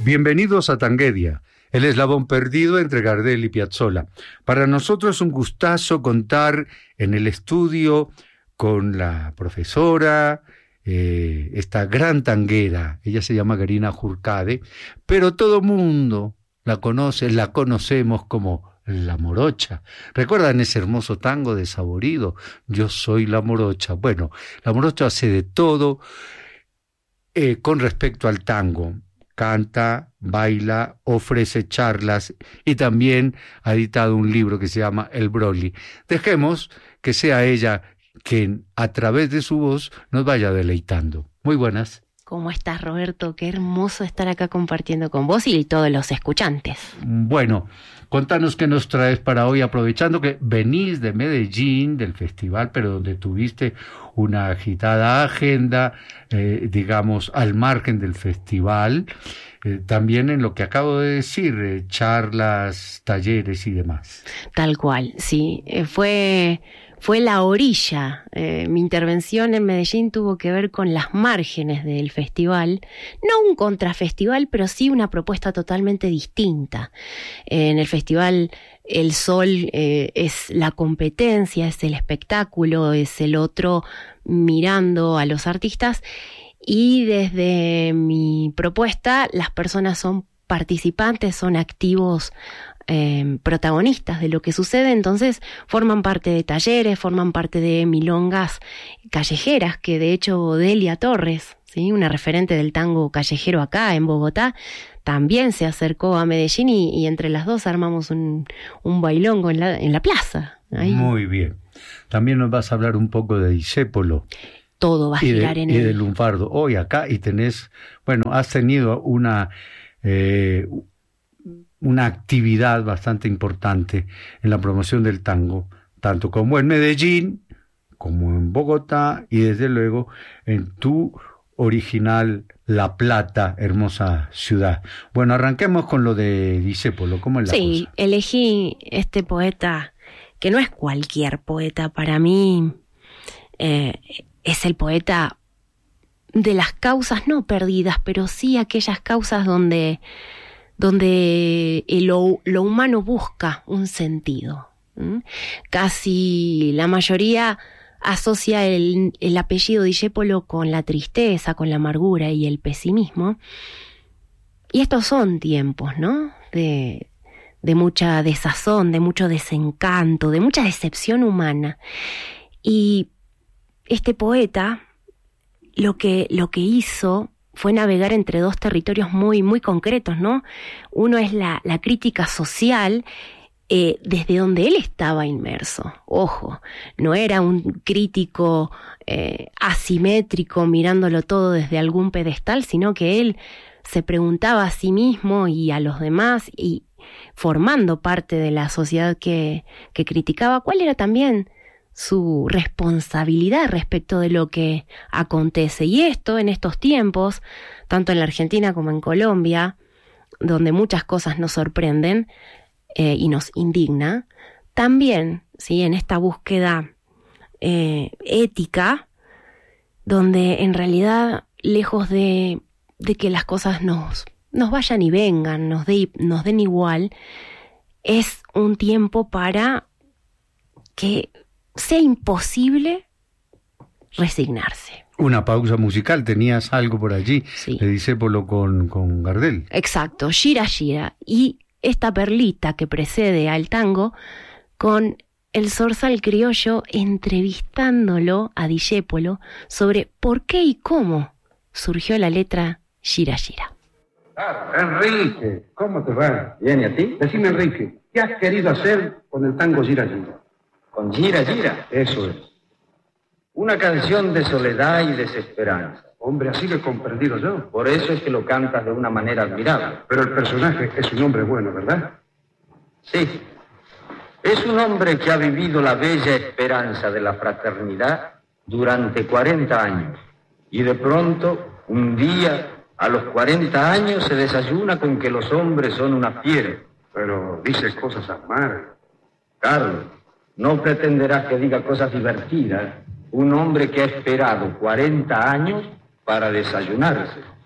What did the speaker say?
Bienvenidos a Tanguedia, el eslabón perdido entre Gardel y Piazzolla. Para nosotros es un gustazo contar en el estudio con la profesora, esta gran tanguera. Ella se llama Garina Jurcade, pero todo mundo la conoce, la conocemos como La Morocha. ¿Recuerdan ese hermoso tango de Saborido? Yo soy La Morocha. Bueno, La Morocha hace de todo con respecto al tango. Canta, baila, ofrece charlas y también ha editado un libro que se llama El Broly. Dejemos que sea ella quien a través de su voz nos vaya deleitando. Muy buenas. ¿Cómo estás, Roberto? Qué hermoso estar acá compartiendo con vos y todos los escuchantes. Bueno, contanos qué nos traes para hoy, aprovechando que venís de Medellín, del festival, pero donde tuviste una agitada agenda, digamos, al margen del festival, también en lo que acabo de decir, charlas, talleres y demás. Tal cual, sí. Fue la orilla. Mi intervención en Medellín tuvo que ver con las márgenes del festival. No un contrafestival, pero sí una propuesta totalmente distinta. En el festival el sol es la competencia, es el espectáculo, es el otro mirando a los artistas. Y desde mi propuesta, las personas son participantes, son activos, protagonistas de lo que sucede, entonces forman parte de talleres, forman parte de milongas callejeras, que de hecho Delia Torres, ¿sí?, una referente del tango callejero acá en Bogotá, también se acercó a Medellín y entre las dos armamos un bailongo en la plaza. Ahí. Muy bien. También nos vas a hablar un poco de Discépolo. Todo va a girar en él. Y de Lunfardo. Hoy acá y tenés, bueno, has tenido una actividad bastante importante en la promoción del tango, tanto como en Medellín, como en Bogotá y desde luego en tu original La Plata, hermosa ciudad. Bueno, arranquemos con lo de Discépolo. ¿Cómo es la cosa? Sí, elegí este poeta, que no es cualquier poeta, para mí es el poeta de las causas no perdidas, pero sí aquellas causas donde lo humano busca un sentido. Casi la mayoría asocia el apellido Discépolo con la tristeza, con la amargura y el pesimismo. Y estos son tiempos, ¿no?, de mucha desazón, de mucho desencanto, de mucha decepción humana. Y este poeta lo que hizo fue navegar entre dos territorios muy, muy concretos, ¿no? Uno es la crítica social, desde donde él estaba inmerso. Ojo, no era un crítico asimétrico mirándolo todo desde algún pedestal, sino que él se preguntaba a sí mismo y a los demás, y formando parte de la sociedad que criticaba, cuál era también su responsabilidad respecto de lo que acontece. Y esto en estos tiempos, tanto en la Argentina como en Colombia, donde muchas cosas nos sorprenden y nos indigna, también, ¿sí?, en esta búsqueda ética, donde en realidad, lejos de que las cosas nos vayan y vengan, nos den igual, es un tiempo para que sea imposible resignarse. Una pausa musical, tenías algo por allí, sí, de Discépolo con Gardel. Exacto, Gira Gira, y esta perlita que precede al tango, con el zorzal criollo entrevistándolo a Discépolo sobre por qué y cómo surgió la letra Gira Gira. Enrique, ¿cómo te va? Bien, ¿y a ti? Decime, Enrique, ¿qué has querido hacer con el tango Gira Gira? ¿Con Gira Gira? Eso es. Una canción de soledad y desesperanza. Hombre, así lo he comprendido yo. Por eso es que lo cantas de una manera admirable. Pero el personaje es un hombre bueno, ¿verdad? Sí. Es un hombre que ha vivido la bella esperanza de la fraternidad durante 40 años. Y de pronto, un día, a los 40 años, se desayuna con que los hombres son una fiera. Pero dice cosas amargas. Carlos, no pretenderás que diga cosas divertidas un hombre que ha esperado 40 años para desayunarse.